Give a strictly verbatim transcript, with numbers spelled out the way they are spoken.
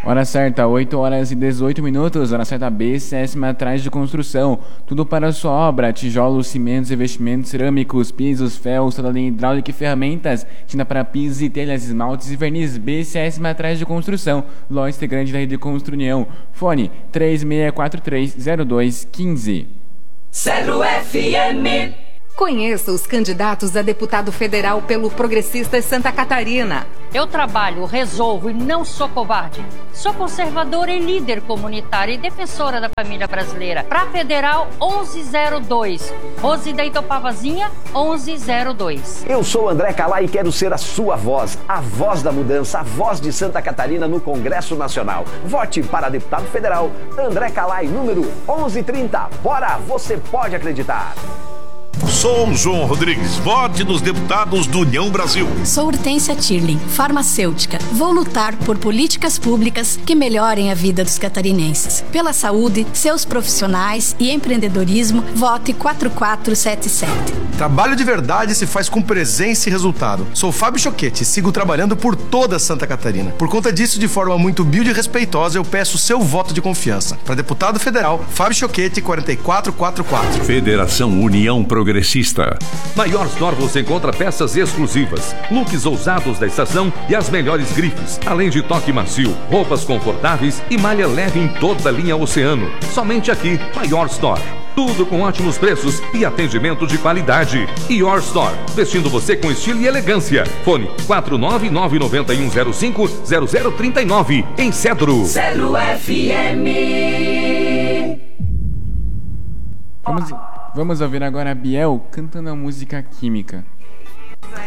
Hora certa, oito horas e dezoito minutos. Hora certa, B C S Materiais de Construção. Tudo para a sua obra: tijolos, cimentos, revestimentos cerâmicos, pisos, ferros, toda linha hidráulica e ferramentas. Tinta para pisos e telhas, esmaltes e vernizes. B C S Materiais de Construção. Loja integrante da Rede Construnião. Fone três seis quatro três zero dois um cinco. Zero F M. Conheça os candidatos a deputado federal pelo Progressistas Santa Catarina. Eu trabalho, resolvo e não sou covarde. Sou conservadora e líder comunitária e defensora da família brasileira. Pra Federal onze zero dois. Rose da Itopavazinha onze zero dois. Eu sou André Calai e quero ser a sua voz, a voz da mudança, a voz de Santa Catarina no Congresso Nacional. Vote para deputado federal André Calai, número onze trinta. Bora, você pode acreditar. Sou João Rodrigues, vote nos deputados do União Brasil. Sou Hortência Tirling, farmacêutica. Vou lutar por políticas públicas que melhorem a vida dos catarinenses. Pela saúde, seus profissionais e empreendedorismo, vote quatro quatro sete sete. Trabalho de verdade se faz com presença e resultado. Sou Fábio Choquete e sigo trabalhando por toda Santa Catarina. Por conta disso, de forma muito humilde e respeitosa, eu peço seu voto de confiança. Para deputado federal, Fábio Choquete, quatro quatro quatro quatro. Federação União Progressista. Na Yorstore você encontra peças exclusivas, looks ousados da estação e as melhores grifes, além de toque macio, roupas confortáveis e malha leve em toda a linha Oceano. Somente aqui, na Yorstore. Tudo com ótimos preços e atendimento de qualidade. Yorstore, vestindo você com estilo e elegância. Fone quatro nove nove nove um zero cinco zero zero três nove, em Cedro. Zero F M. Vamos, vamos ouvir agora a Biel cantando a música Química.